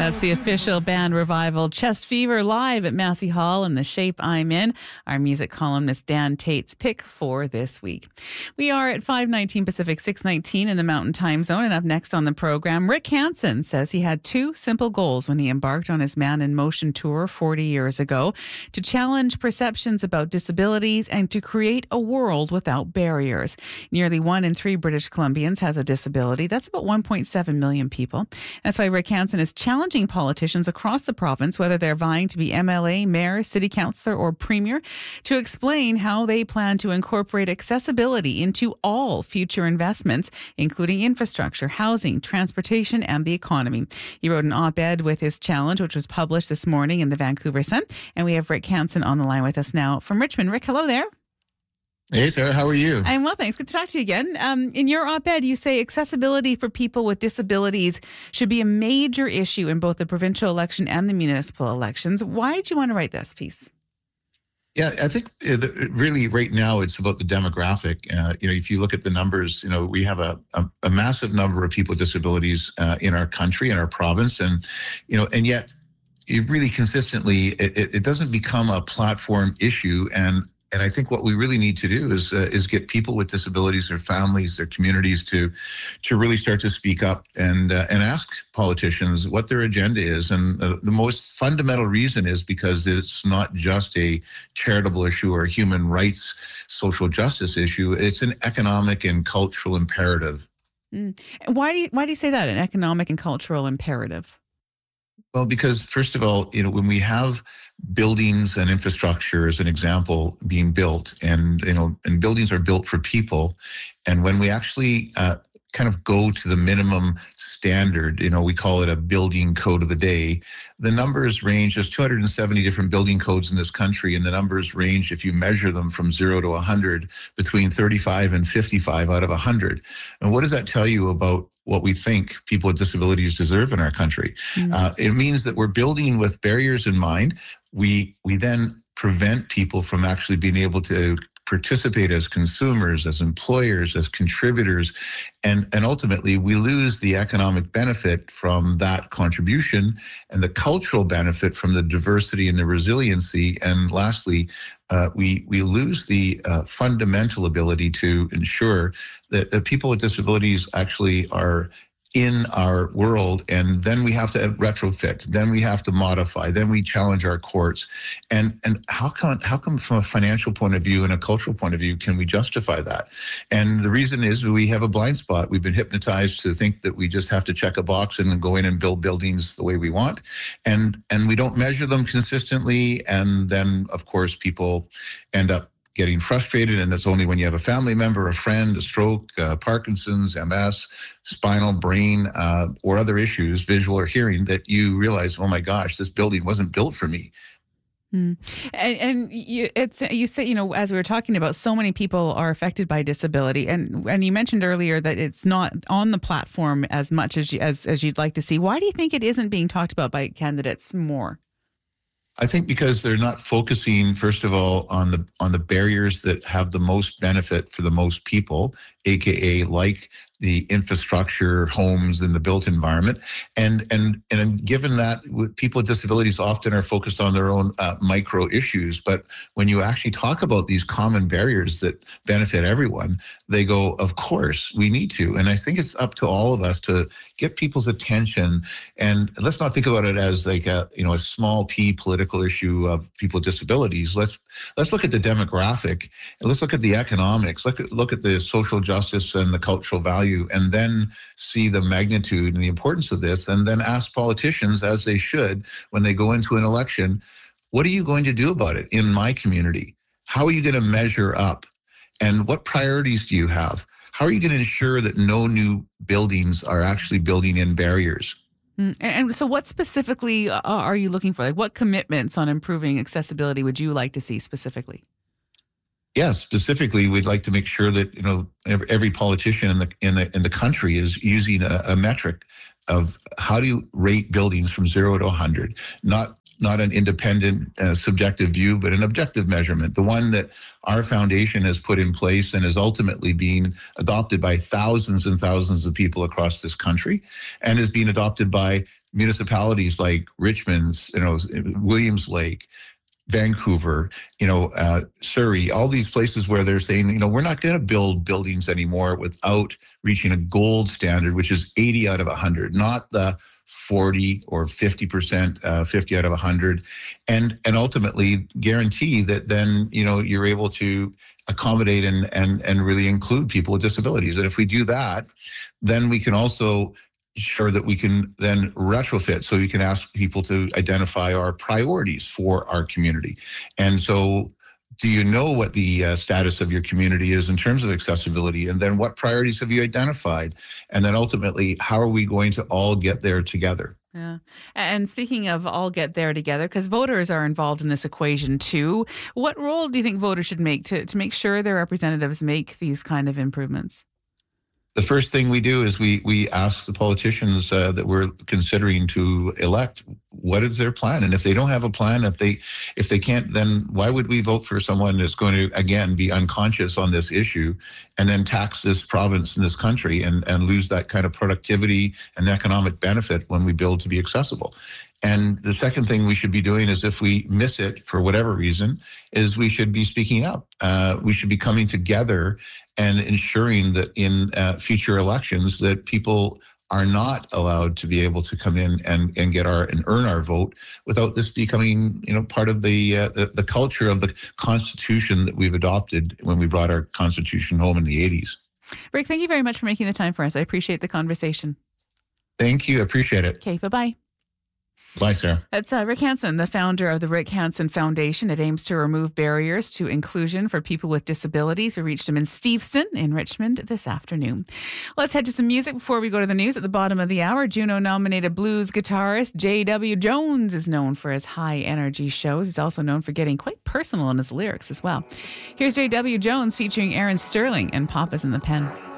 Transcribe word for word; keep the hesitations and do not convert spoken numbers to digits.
That's the official band revival, Chest Fever, live at Massey Hall in The Shape I'm In. Our music columnist Dan Tate's pick for this week. We are at five nineteen Pacific, six nineteen in the Mountain Time Zone. And up next on the program, Rick Hansen says he had two simple goals when he embarked on his Man in Motion tour forty years ago: to challenge perceptions about disabilities and to create a world without barriers. Nearly one in three British Columbians has a disability. That's about one point seven million people. That's why Rick Hansen is challenging politicians across the province, whether they're vying to be M L A, mayor, city councillor, or premier, to explain how they plan to incorporate accessibility into all future investments, including infrastructure, housing, transportation, and the economy. He wrote an op-ed with his challenge, which was published this morning in the Vancouver Sun. And we have Rick Hansen on the line with us now from Richmond. Rick, hello there. Hey, Sarah, how are you? I'm well, thanks. Good to talk to you again. Um, in your op-ed, you say accessibility for people with disabilities should be a major issue in both the provincial election and the municipal elections. Why did you want to write this piece? Yeah, I think really right now it's about the demographic. Uh, you know, if you look at the numbers, you know, we have a, a, a massive number of people with disabilities uh, in our country, in our province, and, you know, and yet it really consistently, it, it doesn't become a platform issue. And And I think what we really need to do is uh, is get people with disabilities, their families, their communities to to really start to speak up and uh, and ask politicians what their agenda is. And uh, the most fundamental reason is because it's not just a charitable issue or a human rights, social justice issue. It's an economic and cultural imperative. Mm. Why do you, why do you say that, an economic and cultural imperative? Well, because first of all, you know, when we have buildings and infrastructure, as an example, being built, and you know, and buildings are built for people, and when we actually uh, kind of go to the minimum standard, you know, we call it a building code of the day. The numbers range. There's two hundred seventy different building codes in this country, and the numbers range, if you measure them from zero to one hundred, between thirty-five and fifty-five out of one hundred. And what does that tell you about what we think people with disabilities deserve in our country? Mm-hmm. Uh, it means that we're building with barriers in mind. We we then prevent people from actually being able to participate as consumers, as employers, as contributors, and, and ultimately we lose the economic benefit from that contribution and the cultural benefit from the diversity and the resiliency. And lastly, uh, we we lose the uh, fundamental ability to ensure that, that people with disabilities actually are in our world, and then we have to retrofit, then we have to modify, then we challenge our courts. And and how come how come from a financial point of view and a cultural point of view can we justify that? And the reason is we have a blind spot. We've been hypnotized to think that we just have to check a box and go in and build buildings the way we want. And and we don't measure them consistently, and then of course people end up getting frustrated, and it's only when you have a family member, a friend, a stroke, uh, Parkinson's, M S, spinal, brain, uh, or other issues, visual or hearing, that you realize, oh my gosh, this building wasn't built for me. Mm. And, and you, it's you say, you know, as we were talking about, so many people are affected by disability, and and you mentioned earlier that it's not on the platform as much as you, as as you'd like to see. Why do you think it isn't being talked about by candidates more? I think because they're not focusing, first of all, on the on the barriers that have the most benefit for the most people, aka like the infrastructure, homes, and the built environment. And and and given that people with disabilities often are focused on their own uh, micro issues, but when you actually talk about these common barriers that benefit everyone, they go, of course, we need to. And I think it's up to all of us to get people's attention. And let's not think about it as like a, you know, a small p political issue of people with disabilities. Let's let's look at the demographic, and let's look at the economics, look at, look at the social justice and the cultural value, and then see the magnitude and the importance of this, and then ask politicians, as they should, when they go into an election, what are you going to do about it in my community? How are you going to measure up? And what priorities do you have? How are you going to ensure that no new buildings are actually building in barriers? Mm. And so what specifically are you looking for? Like, what commitments on improving accessibility would you like to see specifically? Yes, specifically, we'd like to make sure that, you know, every, every politician in the in the in the country is using a, a metric of how do you rate buildings from zero to one hundred, not not an independent uh, subjective view, but an objective measurement, the one that our foundation has put in place and is ultimately being adopted by thousands and thousands of people across this country, and is being adopted by municipalities like Richmond, you know, Williams Lake, Vancouver, you know, uh, Surrey, all these places where they're saying, you know, we're not going to build buildings anymore without reaching a gold standard, which is eighty out of one hundred, not the forty or fifty percent, uh, fifty out of one hundred, and and ultimately guarantee that then, you know, you're able to accommodate and and and really include people with disabilities. And if we do that, then we can also ensure that we can then retrofit, so you can ask people to identify our priorities for our community. And so, do you know what the uh, status of your community is in terms of accessibility? And then what priorities have you identified? And then ultimately, how are we going to all get there together? Yeah. And speaking of all get there together, because voters are involved in this equation too, what role do you think voters should make to, to make sure their representatives make these kind of improvements? The first thing we do is we we ask the politicians uh, that we're considering to elect, what is their plan? And if they don't have a plan, if they if they can't, then why would we vote for someone that's going to, again, be unconscious on this issue and then tax this province and this country and, and lose that kind of productivity and economic benefit when we build to be accessible? And the second thing we should be doing is, if we miss it for whatever reason, is we should be speaking up. Uh, we should be coming together and ensuring that in uh, future elections that people are not allowed to be able to come in and, and get our and earn our vote without this becoming, you know, part of the, uh, the the culture of the Constitution that we've adopted when we brought our Constitution home in the eighties. Rick, thank you very much for making the time for us. I appreciate the conversation. Thank you. I appreciate it. Okay, bye-bye. Bye, Sarah. That's uh, Rick Hansen, the founder of the Rick Hansen Foundation. It aims to remove barriers to inclusion for people with disabilities. We reached him in Steveston in Richmond this afternoon. Let's head to some music before we go to the news. At the bottom of the hour, Juno-nominated blues guitarist J W Jones is known for his high-energy shows. He's also known for getting quite personal in his lyrics as well. Here's J W Jones featuring Aaron Sterling and Papa's in the Pen.